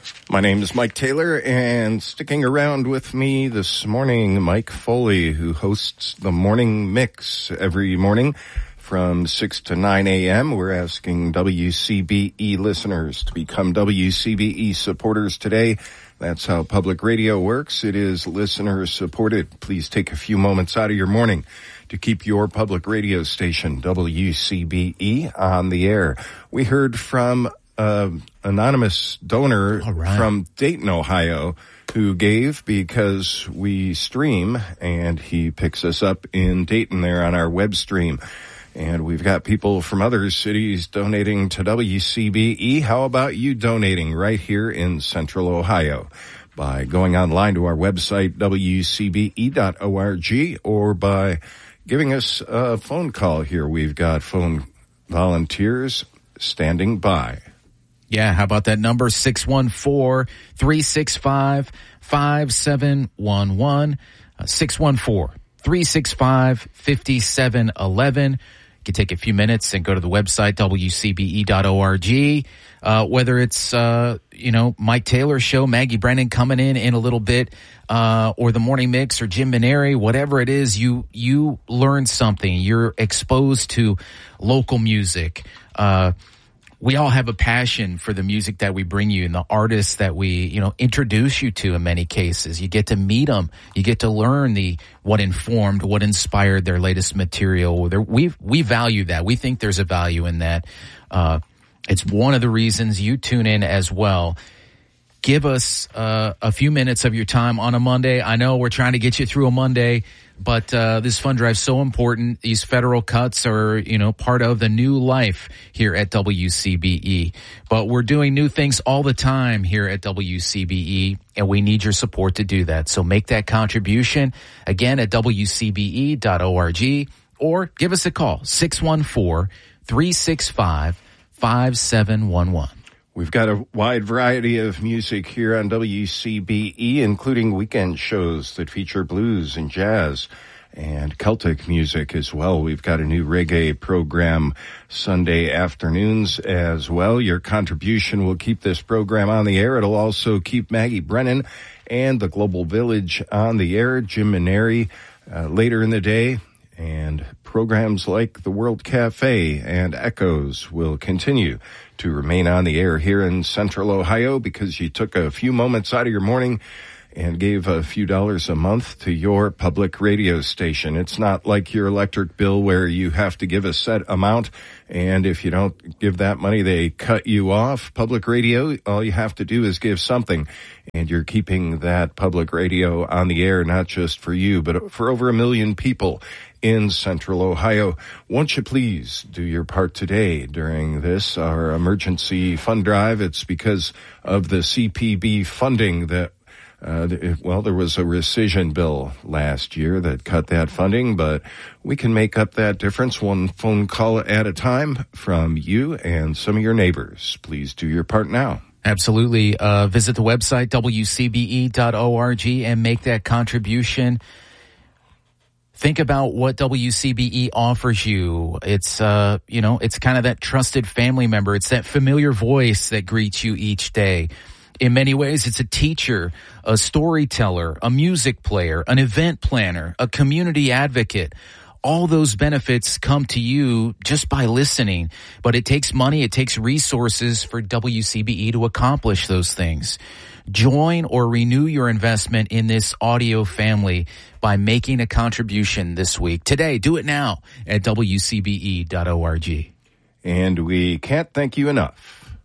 My name is Mike Taylor, and sticking around with me this morning, Mike Foley, who hosts the Morning Mix every morning from 6 to 9 a.m. We're asking WCBE listeners to become WCBE supporters today. That's how public radio works. It is listener supported. Please take a few moments out of your morning to keep your public radio station, WCBE, on the air. We heard from anonymous donor from Dayton, Ohio, who gave because we stream, and he picks us up in Dayton there on our web stream. And we've got people from other cities donating to WCBE. How about you donating right here in Central Ohio by going online to our website, WCBE.org, or by giving us a phone call here. We've got phone volunteers standing by. Yeah, how about that number, 614-365-5711, 614-365-5711. You can take a few minutes and go to the website, WCBE.org. Whether it's, Mike Taylor's show, Maggie Brennan coming in a little bit, or the Morning Mix or Jim Maneri, whatever it is, you learn something. You're exposed to local music. We all have a passion for the music that we bring you and the artists that we, introduce you to in many cases. You get to meet them. You get to learn what informed, what inspired their latest material. We value that. We think there's a value in that. It's one of the reasons you tune in as well. Give us a few minutes of your time on a Monday. I know we're trying to get you through a Monday, but this fund drive is so important. These federal cuts are, part of the new life here at WCBE. But we're doing new things all the time here at WCBE, and we need your support to do that. So make that contribution, again, at WCBE.org, or give us a call, 614-365-5711. We've got a wide variety of music here on WCBE, including weekend shows that feature blues and jazz and Celtic music as well. We've got a new reggae program Sunday afternoons as well. Your contribution will keep this program on the air. It'll also keep Maggie Brennan and the Global Village on the air, Jim Maneri later in the day. And programs like the World Cafe and Echoes will continue to remain on the air here in Central Ohio because you took a few moments out of your morning and gave a few dollars a month to your public radio station. It's not like your electric bill where you have to give a set amount, and if you don't give that money, they cut you off. Public radio, all you have to do is give something, and you're keeping that public radio on the air, not just for you, but for over 1 million people in Central Ohio. Won't you please do your part today during this, our emergency fund drive? It's because of the CPB funding that there was a rescission bill last year that cut that funding, but we can make up that difference one phone call at a time from you and some of your neighbors. Please do your part now. Absolutely. Visit the website, WCBE.org, and make that contribution. Think about what WCBE offers you. It's, it's kind of that trusted family member. It's that familiar voice that greets you each day. In many ways, it's a teacher, a storyteller, a music player, an event planner, a community advocate. All those benefits come to you just by listening. But it takes money, it takes resources for WCBE to accomplish those things. Join or renew your investment in this audio family by making a contribution this week. Today, do it now at WCBE.org. And we can't thank you enough